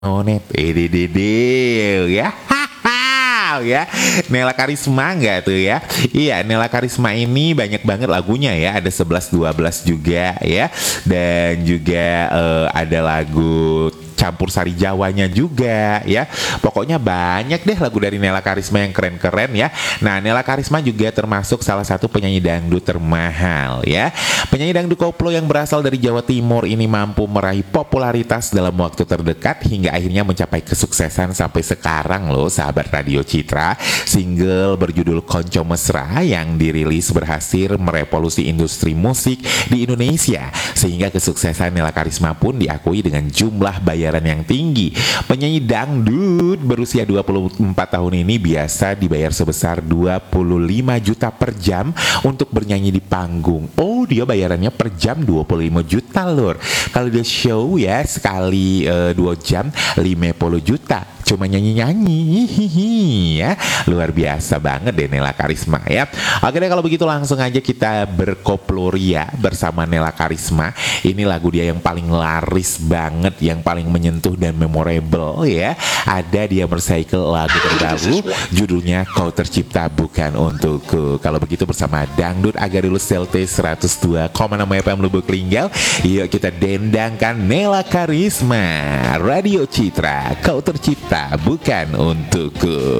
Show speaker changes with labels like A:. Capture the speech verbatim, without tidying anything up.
A: Oh net, ini dede ya. Ya, Nela Karisma nggak tuh ya? Iya, Nela Karisma ini banyak banget lagunya ya. Ada sebelas dua belas juga ya. Dan juga eh, ada lagu campur sari Jawanya juga ya. Pokoknya banyak deh lagu dari Nela Karisma yang keren-keren ya. Nah, Nela Karisma juga termasuk salah satu penyanyi dangdut termahal ya. Penyanyi dangdut koplo yang berasal dari Jawa Timur ini mampu meraih popularitas dalam waktu terdekat hingga akhirnya mencapai kesuksesan sampai sekarang loh sahabat Radio Citra. Single berjudul Konco Mesra yang dirilis berhasil merevolusi industri musik di Indonesia sehingga kesuksesan Nela Karisma pun diakui dengan jumlah bayaran yang tinggi. Penyanyi dangdut berusia dua puluh empat tahun ini biasa dibayar sebesar dua puluh lima juta per jam untuk bernyanyi di panggung. Oh, dia bayarannya per jam dua puluh lima juta lor. Kalau dia show ya sekali uh, dua jam lima puluh juta. Cuma nyanyi-nyanyi hihihi ya. Luar biasa banget deh Nela Karisma ya. Oke deh kalau begitu langsung aja kita berkoploria bersama Nela Karisma. Ini lagu dia yang paling laris banget, yang paling menyentuh dan memorable ya. Ada dia Mercycle lagu terbaru judulnya Kau Tercipta Bukan Untukku. Kalau begitu bersama Dangdut Agadulus Selte seratus dua koma enam F M Lubuk Linggau. Yuk kita dendangkan Nela Karisma. Radio Citra, Kau Tercipta Bukan Untukku.